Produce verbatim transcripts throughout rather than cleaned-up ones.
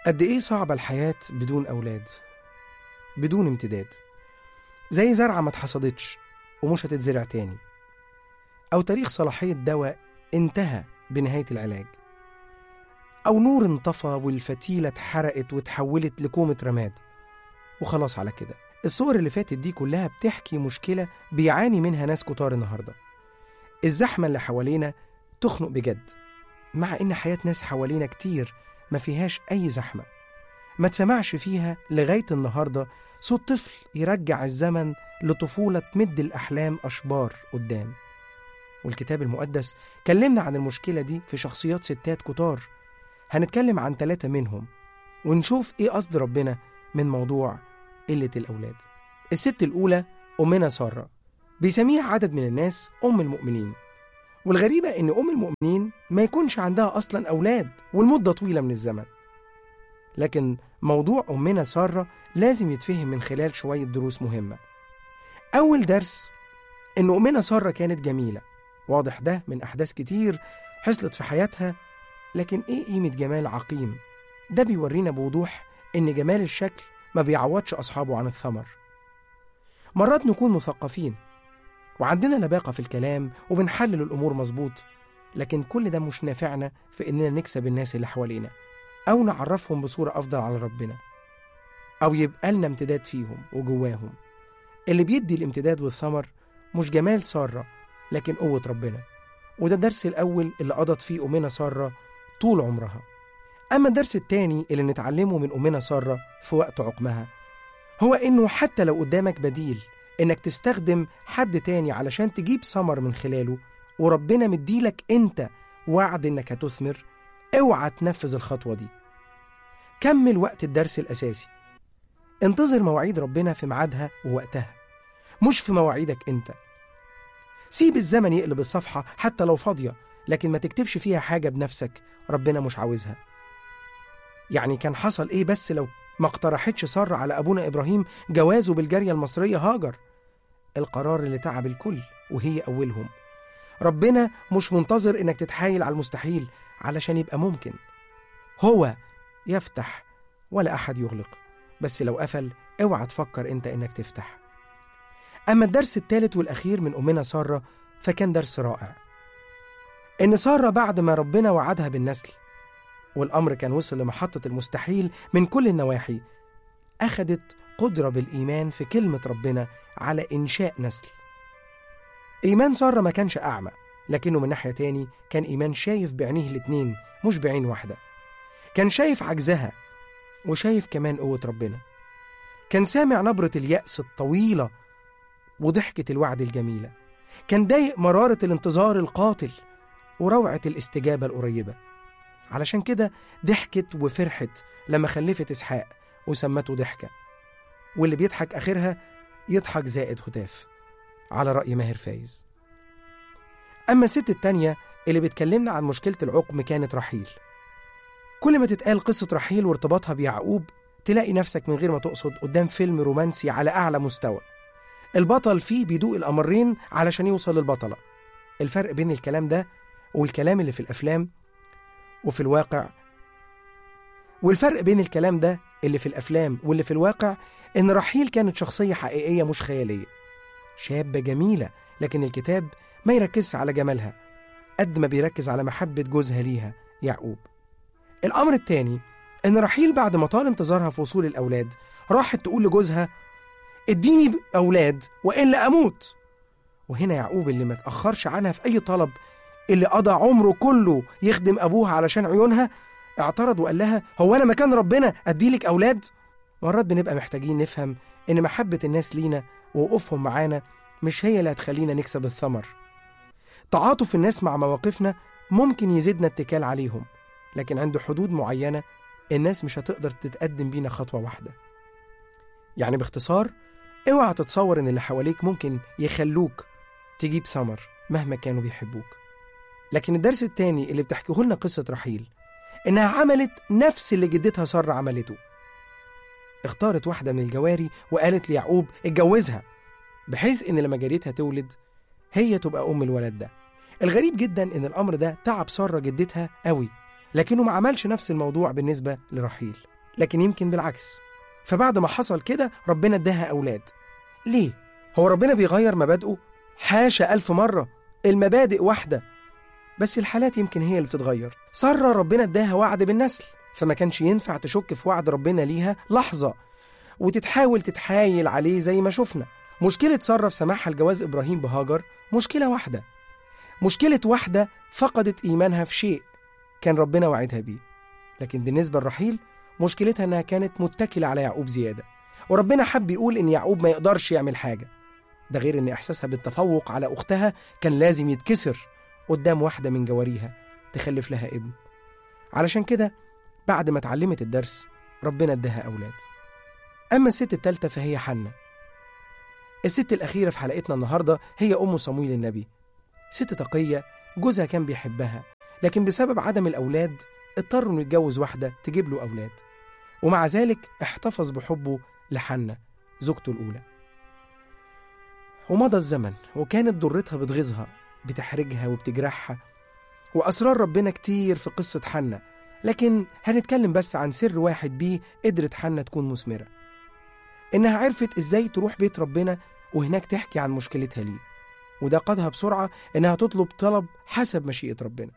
قد إيه صعبة الحياة بدون أولاد، بدون امتداد، زي زرعة ما اتحصدتش ومش هتتزرع تاني، أو تاريخ صلاحية دواء انتهى بنهاية العلاج، أو نور انطفى والفتيلة اتحرقت وتحولت لكومة رماد وخلاص على كده. الصور اللي فاتت دي كلها بتحكي مشكلة بيعاني منها ناس كتار النهاردة. الزحمة اللي حوالينا تخنق بجد، مع إن حياة ناس حوالينا كتير ما فيهاش أي زحمة، ما تسمعش فيها لغاية النهاردة صوت طفل يرجع الزمن لطفولة تمد الأحلام أشبار قدام. والكتاب المقدس كلمنا عن المشكلة دي في شخصيات ستات كتار، هنتكلم عن ثلاثة منهم ونشوف إيه قصد ربنا من موضوع قلة الأولاد. الست الأولى أمنا سارة، بيسميها عدد من الناس أم المؤمنين، والغريبة إن أم المؤمنين ما يكونش عندها أصلا أولاد والمدة طويلة من الزمن. لكن موضوع أمنا سارة لازم يتفهم من خلال شوية دروس مهمة. أول درس إن أمنا سارة كانت جميلة، واضح ده من أحداث كتير حصلت في حياتها. لكن إيه قيمة جمال عقيم؟ ده بيورينا بوضوح إن جمال الشكل ما بيعوضش أصحابه عن الثمر. مرات نكون مثقفين وعندنا لباقة في الكلام وبنحلل الأمور مظبوط، لكن كل ده مش نافعنا في إننا نكسب الناس اللي حوالينا أو نعرفهم بصورة أفضل على ربنا، أو يبقى لنا امتداد فيهم وجواهم. اللي بيدي الامتداد والثمر مش جمال سارة لكن قوة ربنا، وده الدرس الأول اللي قضت فيه أمنا سارة طول عمرها. أما الدرس التاني اللي نتعلمه من أمنا سارة في وقت عقمها هو إنه حتى لو قدامك بديل إنك تستخدم حد تاني علشان تجيب ثمر من خلاله، وربنا مديلك أنت وعد إنك هتثمر، اوعى تنفذ الخطوة دي. كمل وقت الدرس الأساسي، انتظر مواعيد ربنا في ميعادها ووقتها، مش في مواعيدك أنت. سيب الزمن يقلب الصفحة حتى لو فاضية، لكن ما تكتبش فيها حاجة بنفسك ربنا مش عاوزها. يعني كان حصل إيه بس لو ما اقترحتش سارة على أبونا إبراهيم جوازه بالجارية المصرية هاجر؟ القرار اللي تعب الكل وهي أولهم. ربنا مش منتظر إنك تتحايل على المستحيل علشان يبقى ممكن. هو يفتح ولا أحد يغلق، بس لو قفل اوعى تفكر أنت إنك تفتح. أما الدرس الثالث والأخير من أمنا سارة فكان درس رائع. إن سارة بعد ما ربنا وعدها بالنسل والأمر كان وصل لمحطة المستحيل من كل النواحي، أخدت قدرة بالإيمان في كلمة ربنا على إنشاء نسل. إيمان سارة ما كانش أعمى، لكنه من ناحية تاني كان إيمان شايف بعينيه الاتنين مش بعين واحدة. كان شايف عجزها وشايف كمان قوة ربنا. كان سامع نبرة اليأس الطويلة وضحكة الوعد الجميلة. كان ضايق مرارة الانتظار القاتل وروعة الاستجابة القريبة. علشان كده ضحكت وفرحت لما خلفت إسحاق وسمته ضحكة، واللي بيضحك آخرها يضحك زائد هتاف على رأي ماهر فايز. أما الست التانية اللي بتكلمنا عن مشكلة العقم كانت رحيل. كل ما تتقال قصة رحيل وارتباطها بيعقوب تلاقي نفسك من غير ما تقصد قدام فيلم رومانسي على أعلى مستوى. البطل فيه بيدوق الأمرين علشان يوصل للبطلة. الفرق بين الكلام ده والكلام اللي في الأفلام وفي الواقع والفرق بين الكلام ده اللي في الأفلام واللي في الواقع إن رحيل كانت شخصية حقيقية مش خيالية، شابة جميلة، لكن الكتاب ما يركز على جمالها قد ما بيركز على محبة جوزها ليها يعقوب. الأمر التاني إن رحيل بعد ما طال انتظارها في وصول الأولاد راحت تقول لجوزها اديني أولاد وإلا أموت. وهنا يعقوب اللي ما تأخرش عنها في أي طلب، اللي قضى عمره كله يخدم أبوها علشان عيونها، اعترض وقال لها هو أنا مكان ربنا أديلك أولاد؟ مرات بنبقى محتاجين نفهم إن محبة الناس لينا ووقوفهم معانا مش هي اللي هتخلينا نكسب الثمر. تعاطف الناس مع مواقفنا ممكن يزيدنا اتكال عليهم، لكن عند حدود معينة الناس مش هتقدر تتقدم بينا خطوة واحدة. يعني باختصار اوعى تتصور ان اللي حواليك ممكن يخلوك تجيب ثمر مهما كانوا بيحبوك. لكن الدرس التاني اللي بتحكيه لنا قصة رحيل انها عملت نفس اللي جدتها سارة عملته. اختارت واحدة من الجواري وقالت ليعقوب اتجوزها، بحيث ان لما جاريتها تولد هي تبقى ام الولد ده. الغريب جدا ان الامر ده تعب سارة جدتها قوي، لكنه ما عملش نفس الموضوع بالنسبة لرحيل. لكن يمكن بالعكس. فبعد ما حصل كده ربنا اداها أولاد. ليه؟ هو ربنا بيغير مبادئه؟ حاشا ألف مرة، المبادئ واحدة، بس الحالات يمكن هي اللي بتتغير. سارة ربنا اداها وعد بالنسل، فما كانش ينفع تشك في وعد ربنا ليها لحظة وتتحاول تتحايل عليه زي ما شفنا. مشكلة سارة في سماحها لجواز إبراهيم بهاجر مشكلة واحدة، مشكلة واحدة فقدت إيمانها في شيء كان ربنا وعدها بيه. لكن بالنسبة لرحيل مشكلتها أنها كانت متكلة على يعقوب زيادة، وربنا حب يقول إن يعقوب ما يقدرش يعمل حاجة. ده غير إن إحساسها بالتفوق على أختها كان لازم يتكسر قدام واحدة من جواريها تخلف لها ابن. علشان كده بعد ما اتعلمت الدرس ربنا اداها أولاد. أما الست التالتة فهي حنة. الست الأخيرة في حلقتنا النهاردة هي أم صمويل النبي. ست تقية، جوزها كان بيحبها، لكن بسبب عدم الأولاد اضطر إنه يتجوز واحدة تجيب له أولاد، ومع ذلك احتفظ بحبه لحنة زوجته الأولى. ومضى الزمن وكانت ضرتها بتغيظها، بتحرجها وبتجرحها، وأسرار ربنا كتير في قصة حنة، لكن هنتكلم بس عن سر واحد بيه قدرت حنة تكون مثمرة، إنها عرفت إزاي تروح بيت ربنا وهناك تحكي عن مشكلتها ليه، وده قادها بسرعة إنها تطلب طلب حسب مشيئة ربنا.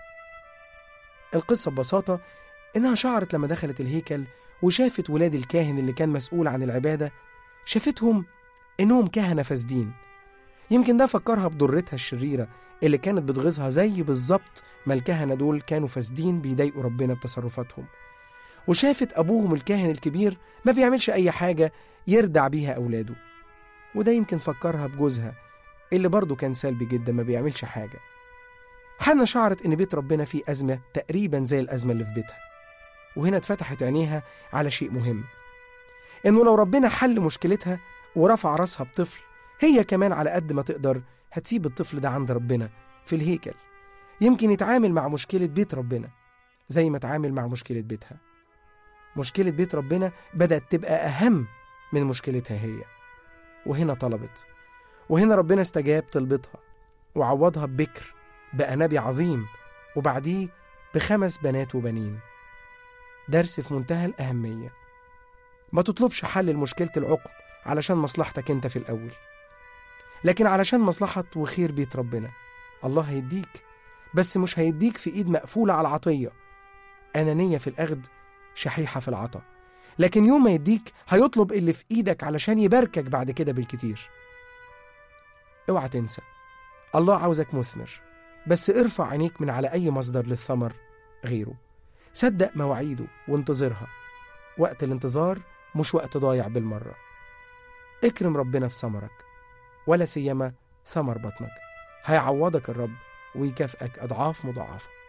القصة ببساطة إنها شعرت لما دخلت الهيكل وشافت ولاد الكاهن اللي كان مسؤول عن العبادة، شافتهم إنهم كهنة فاسدين. يمكن ده فكرها بضرتها الشريرة اللي كانت بتغيظها زي بالظبط ما الكهنة دول كانوا فاسدين بيضايقوا ربنا بتصرفاتهم. وشافت أبوهم الكاهن الكبير ما بيعملش أي حاجة يردع بيها أولاده، وده يمكن فكرها بجوزها اللي برضه كان سلبي جدا ما بيعملش حاجة. حنا شعرت إن بيت ربنا فيه أزمة تقريبا زي الأزمة اللي في بيتها، وهنا اتفتحت عينيها على شيء مهم، إنه لو ربنا حل مشكلتها ورفع راسها بطفل، هي كمان على قد ما تقدر هتسيب الطفل ده عند ربنا في الهيكل، يمكن يتعامل مع مشكلة بيت ربنا زي ما تعامل مع مشكلة بيتها. مشكلة بيت ربنا بدأت تبقى أهم من مشكلتها هي، وهنا طلبت، وهنا ربنا استجاب طلبتها وعوضها ببكر بقى نبي عظيم، وبعديه بخمس بنات وبنين. درس في منتهى الأهمية، ما تطلبش حل لمشكلة العقم علشان مصلحتك انت في الأول، لكن علشان مصلحة وخير بيت ربنا. الله هيديك، بس مش هيديك في إيد مقفولة على العطية، أنانية في الأخذ شحيحة في العطا، لكن يوم ما يديك هيطلب اللي في إيدك علشان يباركك بعد كده بالكتير. اوعى تنسى، الله عاوزك مثمر، بس ارفع عينيك من على أي مصدر للثمر غيره. صدق مواعيده وانتظرها، وقت الانتظار مش وقت ضايع بالمرة. اكرم ربنا في ثمرك، ولا سيما ثمر بطنك، هيعوضك الرب ويكافئك أضعاف مضاعفة.